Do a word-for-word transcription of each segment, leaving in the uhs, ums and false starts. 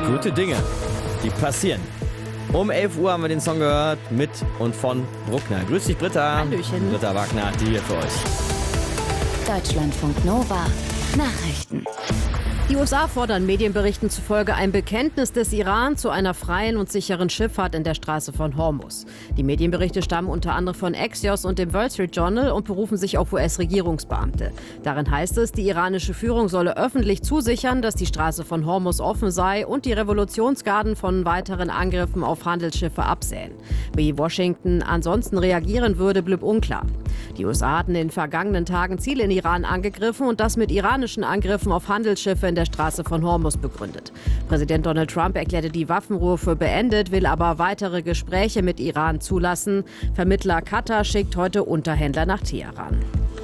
Gute Dinge, die passieren. Um elf Uhr haben wir den Song gehört mit und von Bruckner. Grüß dich, Britta. Hallöchen. Britta Wagner, die hier für euch. Deutschlandfunk Nova. Nachrichten. Die U S A fordern Medienberichten zufolge ein Bekenntnis des Iran zu einer freien und sicheren Schifffahrt in der Straße von Hormuz. Die Medienberichte stammen unter anderem von Axios und dem Wall Street Journal und berufen sich auf U S-Regierungsbeamte. Darin heißt es, die iranische Führung solle öffentlich zusichern, dass die Straße von Hormuz offen sei und die Revolutionsgarden von weiteren Angriffen auf Handelsschiffe absähen. Wie Washington ansonsten reagieren würde, blieb unklar. Die U S A hatten in den vergangenen Tagen Ziele in Iran angegriffen und das mit iranischen Angriffen auf Handelsschiffe in der Straße von Hormuz begründet. Präsident Donald Trump erklärte die Waffenruhe für beendet, will aber weitere Gespräche mit Iran zulassen. Vermittler Katar schickt heute Unterhändler nach Teheran.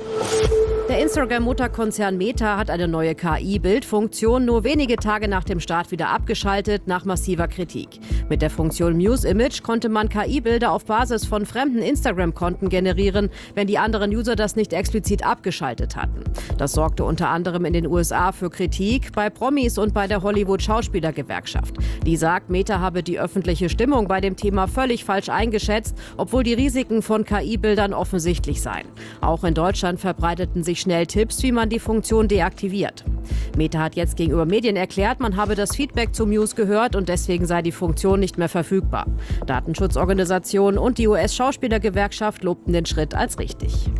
Der Instagram-Mutterkonzern Meta hat eine neue K I-Bildfunktion nur wenige Tage nach dem Start wieder abgeschaltet, nach massiver Kritik. Mit der Funktion Muse Image konnte man K I-Bilder auf Basis von fremden Instagram-Konten generieren, wenn die anderen User das nicht explizit abgeschaltet hatten. Das sorgte unter anderem in den U S A für Kritik bei Promis und bei der Hollywood-Schauspielergewerkschaft. Die sagt, Meta habe die öffentliche Stimmung bei dem Thema völlig falsch eingeschätzt, obwohl die Risiken von K I-Bildern offensichtlich seien. Auch in Deutschland verbreiteten sich schnell Tipps, wie man die Funktion deaktiviert. Meta hat jetzt gegenüber Medien erklärt, man habe das Feedback zu Muse gehört und deswegen sei die Funktion nicht mehr verfügbar. Datenschutzorganisationen und die U S-Schauspielergewerkschaft lobten den Schritt als richtig.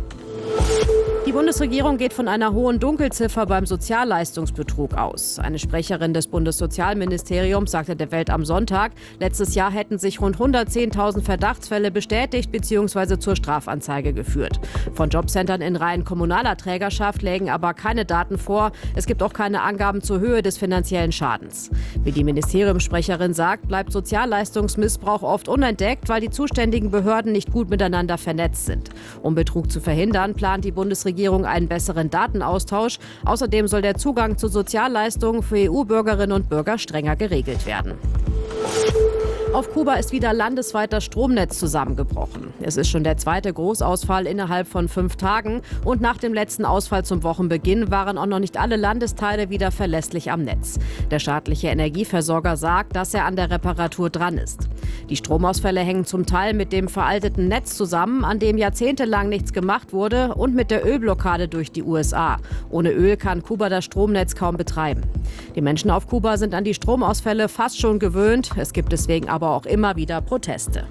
Die Bundesregierung geht von einer hohen Dunkelziffer beim Sozialleistungsbetrug aus. Eine Sprecherin des Bundessozialministeriums sagte der Welt am Sonntag, letztes Jahr hätten sich rund hundertzehntausend Verdachtsfälle bestätigt bzw. zur Strafanzeige geführt. Von Jobcentern in Reihen kommunaler Trägerschaft lägen aber keine Daten vor. Es gibt auch keine Angaben zur Höhe des finanziellen Schadens. Wie die Ministeriumssprecherin sagt, bleibt Sozialleistungsmissbrauch oft unentdeckt, weil die zuständigen Behörden nicht gut miteinander vernetzt sind. Um Betrug zu verhindern, plant die Bundesregierung einen besseren Datenaustausch. Außerdem soll der Zugang zu Sozialleistungen für E U-Bürgerinnen und Bürger strenger geregelt werden. Auf Kuba ist wieder landesweit das Stromnetz zusammengebrochen. Es ist schon der zweite Großausfall innerhalb von fünf Tagen. Und nach dem letzten Ausfall zum Wochenbeginn waren auch noch nicht alle Landesteile wieder verlässlich am Netz. Der staatliche Energieversorger sagt, dass er an der Reparatur dran ist. Die Stromausfälle hängen zum Teil mit dem veralteten Netz zusammen, an dem jahrzehntelang nichts gemacht wurde, und mit der Ölblockade durch die U S A. Ohne Öl kann Kuba das Stromnetz kaum betreiben. Die Menschen auf Kuba sind an die Stromausfälle fast schon gewöhnt. Es gibt deswegen aber auch immer wieder Proteste.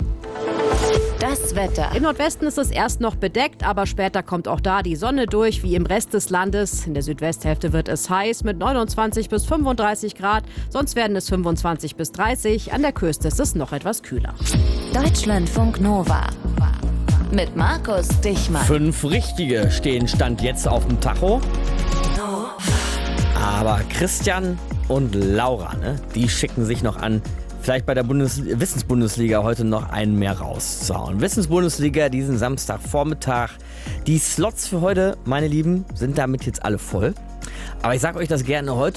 Das Wetter. Im Nordwesten ist es erst noch bedeckt, aber später kommt auch da die Sonne durch, wie im Rest des Landes. In der Südwesthälfte wird es heiß mit neunundzwanzig bis fünfunddreißig Grad, sonst werden es fünfundzwanzig bis dreißig. An der Küste ist es noch etwas kühler. Deutschlandfunk Nova. Mit Markus Dichmann. Fünf richtige stehen Stand jetzt auf dem Tacho. Aber Christian und Laura, ne, die schicken sich noch an, vielleicht bei der Bundes- Wissensbundesliga heute noch einen mehr rauszuhauen. Wissensbundesliga diesen Samstagvormittag. Die Slots für heute, meine Lieben, sind damit jetzt alle voll. Aber ich sage euch das gerne heute